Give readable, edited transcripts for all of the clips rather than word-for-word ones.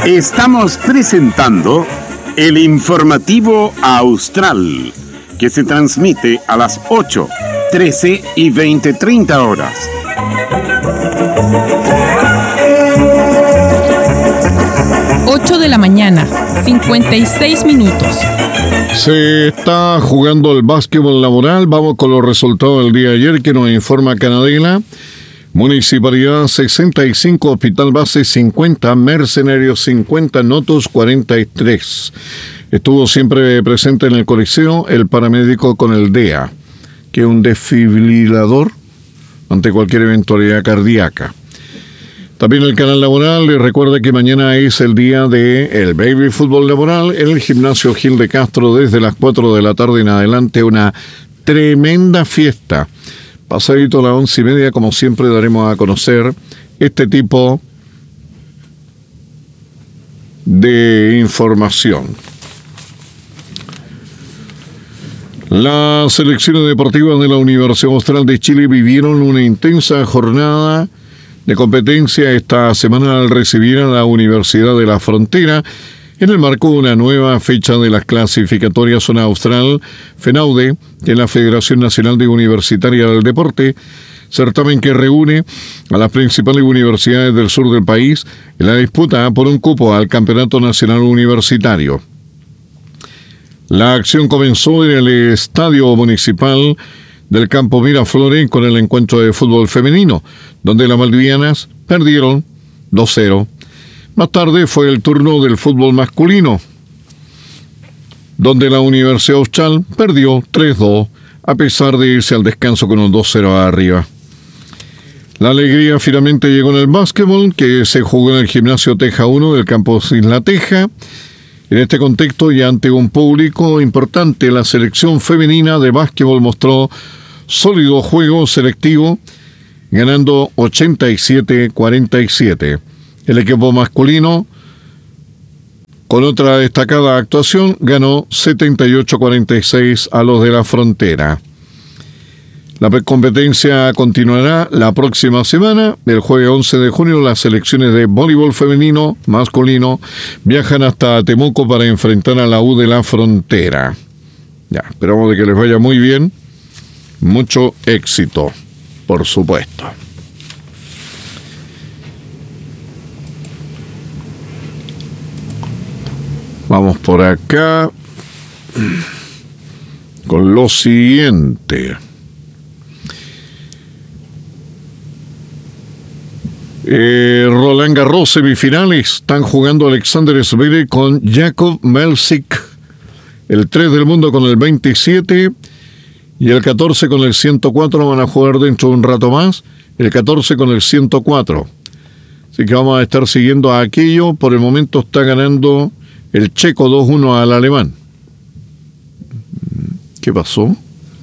Estamos presentando el informativo Austral, que se transmite a las 8, 13 y 20:30 horas. De la mañana, 56 minutos. Se está jugando el básquetbol laboral. Vamos con los resultados del día de ayer que nos informa Canadela. Municipalidad 65, Hospital Base 50, Mercenarios 50, Notos 43. Estuvo siempre presente en el Coliseo el paramédico con el DEA, que es un desfibrilador ante cualquier eventualidad cardíaca. También el canal laboral les recuerda que mañana es el día del baby fútbol laboral en el gimnasio Gil de Castro desde las 4 de la tarde en adelante. Una tremenda fiesta. Pasadito a las 11:30, como siempre, daremos a conocer este tipo de información. Las selecciones deportivas de la Universidad Austral de Chile vivieron una intensa jornada de competencia esta semana al recibir a la Universidad de la Frontera en el marco de una nueva fecha de las clasificatorias Zona Austral FENAUDE de la Federación Nacional de Universitaria del Deporte, certamen que reúne a las principales universidades del sur del país en la disputa por un cupo al Campeonato Nacional Universitario. La acción comenzó en el Estadio Municipal del Campo Miraflores con el encuentro de fútbol femenino, donde las malvivianas perdieron 2-0. Más tarde fue el turno del fútbol masculino, donde la Universidad Austral perdió 3-2, a pesar de irse al descanso con un 2-0 arriba. La alegría finalmente llegó en el básquetbol, que se jugó en el gimnasio Teja 1 del campus Isla Teja. En este contexto y ante un público importante, la selección femenina de básquetbol mostró sólido juego selectivo, ganando 87-47. El equipo masculino, con otra destacada actuación, ganó 78-46 a los de la Frontera. La competencia continuará la próxima semana. El jueves 11 de junio, las selecciones de voleibol femenino, masculino, viajan hasta Temuco para enfrentar a la U de la Frontera. Ya, esperamos de que les vaya muy bien. Mucho éxito, por supuesto. Vamos por acá con lo siguiente. Roland Garros semifinales. Están jugando Alexander Zverev con Jakub Melsik, el 3 del mundo con el 27 y el 14 con el 104. Van a jugar dentro de un rato más el 14 con el 104. Así que vamos a estar siguiendo a aquello. Por el momento está ganando el checo 2-1 al alemán. ¿Qué pasó?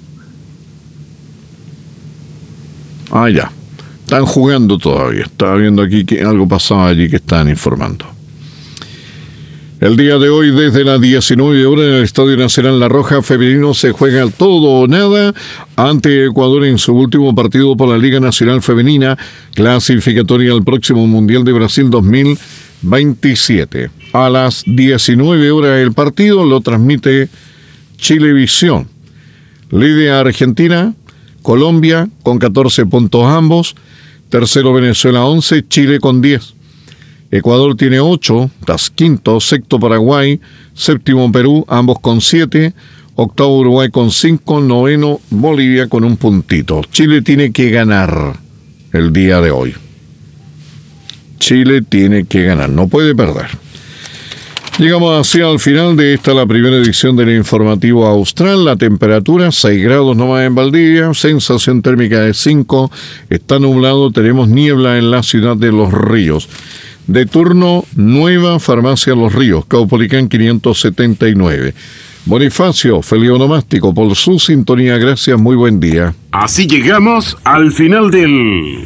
Ya. Están jugando todavía. Estaba viendo aquí que algo pasaba allí que estaban informando. El día de hoy, desde las 19 horas, en el Estadio Nacional La Roja femenino se juega el todo o nada ante Ecuador en su último partido por la Liga Nacional Femenina, clasificatoria al próximo Mundial de Brasil 2027. A las 19 horas el partido lo transmite Chilevisión. Líder Argentina, Colombia con 14 puntos ambos. Tercero Venezuela 11, Chile con 10. Ecuador tiene 8, estás quinto, sexto Paraguay, séptimo Perú, ambos con 7, octavo Uruguay con 5, noveno Bolivia con 1 puntito. Chile tiene que ganar el día de hoy. Chile tiene que ganar, no puede perder. Llegamos así al final de la primera edición del Informativo Austral. La temperatura 6 grados nomás en Valdivia, sensación térmica de 5, está nublado, tenemos niebla en la ciudad de Los Ríos. De turno, Nueva Farmacia Los Ríos, Caupolicán 579. Bonifacio, Felionomástico, por su sintonía, gracias, muy buen día. Así llegamos al final del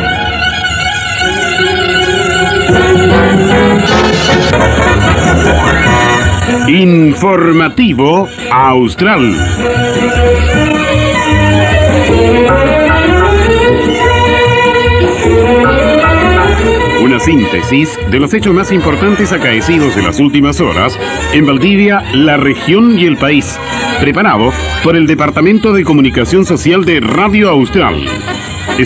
Informativo Austral. Una síntesis de los hechos más importantes acaecidos en las últimas horas en Valdivia, la región y el país, preparado por el Departamento de Comunicación Social de Radio Austral.